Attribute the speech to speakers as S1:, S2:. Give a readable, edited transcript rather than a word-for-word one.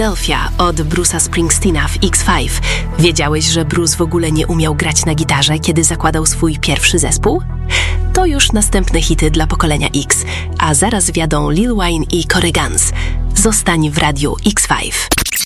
S1: Philadelphia od Bruce'a Springsteena w X5. Wiedziałeś, że Bruce w ogóle nie umiał grać na gitarze, kiedy zakładał swój pierwszy zespół? To już następne hity dla pokolenia X, a zaraz wjadą Lil Wayne i Corey Gunz. Zostań w radiu X5.